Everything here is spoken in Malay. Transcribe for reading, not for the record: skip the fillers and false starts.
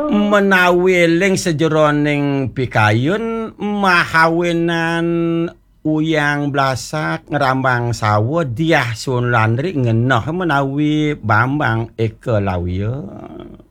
menawi ling sejeroning pikayun mahawinan uyang blasak ngerambang sawo diah sun landri ngenoh menawi Bambang Eka Lawya.